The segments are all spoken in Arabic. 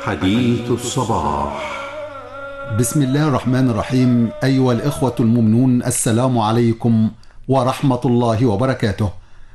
حديث الصباح. بسم الله الرحمن الرحيم. أيها الإخوة المؤمنون، السلام عليكم ورحمة الله وبركاته.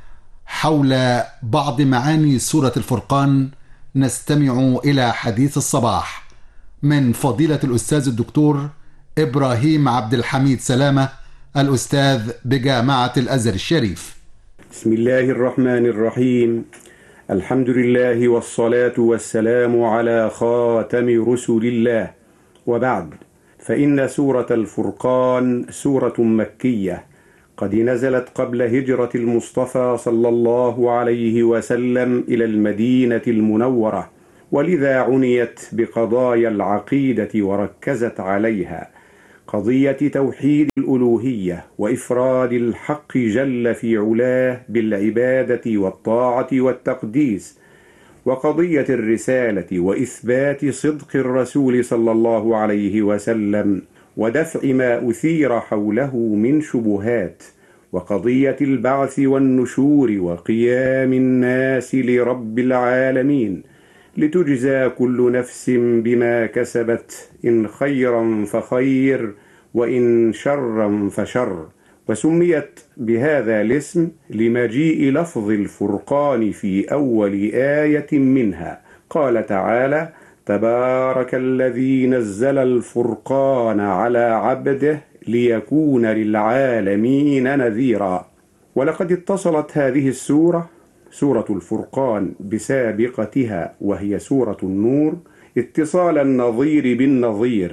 حول بعض معاني سورة الفرقان نستمع إلى حديث الصباح من فضيلة الأستاذ الدكتور إبراهيم عبد الحميد سلامة، الأستاذ بجامعة الأزهر الشريف. بسم الله الرحمن الرحيم. الحمد لله والصلاة والسلام على خاتم رسل الله، وبعد، فإن سورة الفرقان سورة مكية قد نزلت قبل هجرة المصطفى صلى الله عليه وسلم إلى المدينة المنورة، ولذا عنيت بقضايا العقيدة وركزت عليها قضية توحيد الألوهية وإفراد الحق جل في علاه بالعبادة والطاعة والتقديس، وقضية الرسالة وإثبات صدق الرسول صلى الله عليه وسلم ودفع ما أثير حوله من شبهات، وقضية البعث والنشور وقيام الناس لرب العالمين لتجزى كل نفس بما كسبت، إن خيرا فخير وإن شرا فشر. وسميت بهذا الاسم لمجيء لفظ الفرقان في أول آية منها. قال تعالى: تبارك الذي نزل الفرقان على عبده ليكون للعالمين نذيرا. ولقد اتصلت هذه السورة، سورة الفرقان، بسابقتها وهي سورة النور اتصال النظير بالنظير،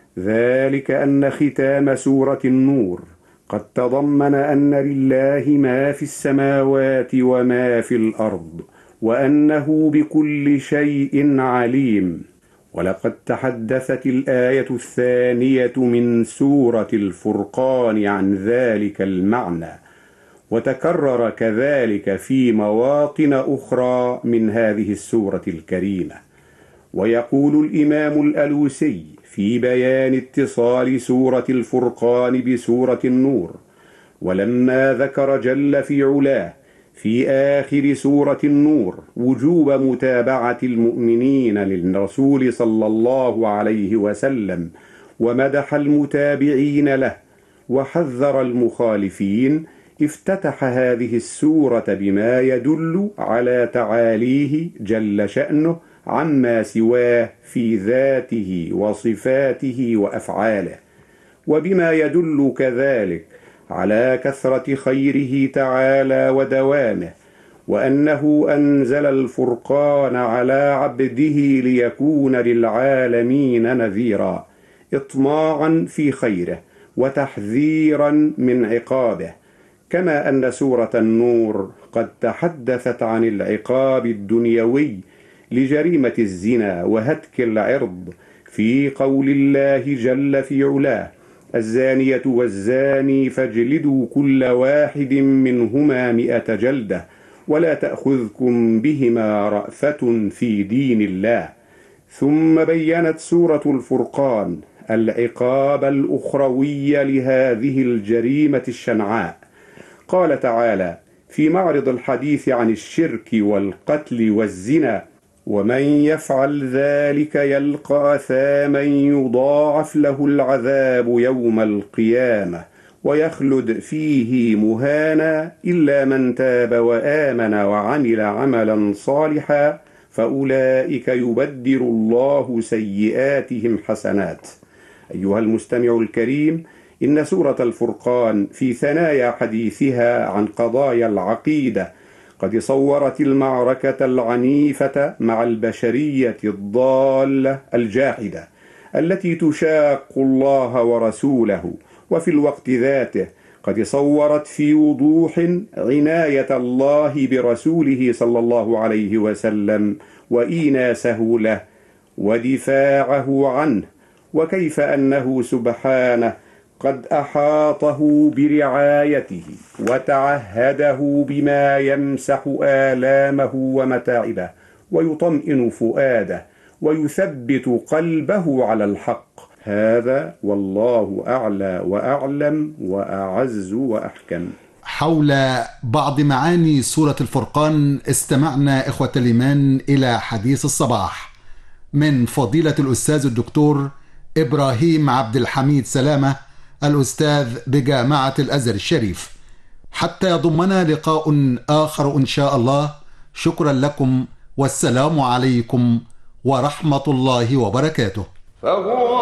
ذلك أن ختام سورة النور قد تضمن أن لله ما في السماوات وما في الأرض، وأنه بكل شيء عليم. ولقد تحدثت الآية الثانية من سورة الفرقان عن ذلك المعنى، وتكرر كذلك في مواطن أخرى من هذه السورة الكريمة. ويقول الإمام الألوسي في بيان اتصال سورة الفرقان بسورة النور: ولما ذكر جل في علاه في آخر سورة النور وجوب متابعة المؤمنين للرسول صلى الله عليه وسلم، ومدح المتابعين له وحذر المخالفين، افتتح هذه السورة بما يدل على تعاليه جل شأنه عما سواه في ذاته وصفاته وأفعاله، وبما يدل كذلك على كثرة خيره تعالى ودوامه، وأنه أنزل الفرقان على عبده ليكون للعالمين نذيرا، إطماعا في خيره وتحذيرا من عقابه. كما أن سورة النور قد تحدثت عن العقاب الدنيوي لجريمة الزنا وهتك العرض في قول الله جل في علاه: الزانية والزاني فاجلدوا كل واحد منهما 100 جلدة ولا تأخذكم بهما رأفة في دين الله. ثم بيّنت سورة الفرقان العقاب الأخروي لهذه الجريمة الشنعاء. قال تعالى في معرض الحديث عن الشرك والقتل والزنا: ومن يفعل ذلك يلقى أثاما يضاعف له العذاب يوم القيامة ويخلد فيه مهانا إلا من تاب وآمن وعمل عملا صالحا فأولئك يبدل الله سيئاتهم حسنات. أيها المستمع الكريم، إن سورة الفرقان في ثنايا حديثها عن قضايا العقيدة قد صورت المعركة العنيفة مع البشرية الضالة الجاحدة التي تشاق الله ورسوله، وفي الوقت ذاته قد صورت في وضوح عناية الله برسوله صلى الله عليه وسلم وإيناسه له ودفاعه عنه، وكيف أنه سبحانه قد أحاطه برعايته وتعهده بما يمسح آلامه ومتاعبه ويطمئن فؤاده ويثبت قلبه على الحق. هذا والله أعلى وأعلم وأعز وأحكم. حول بعض معاني سورة الفرقان استمعنا إخوة الإيمان إلى حديث الصباح من فضيلة الأستاذ الدكتور إبراهيم عبد الحميد سلامة الأستاذ بجامعة الأزهر الشريف. حتى يضمنا لقاء آخر إن شاء الله، شكرا لكم والسلام عليكم ورحمة الله وبركاته.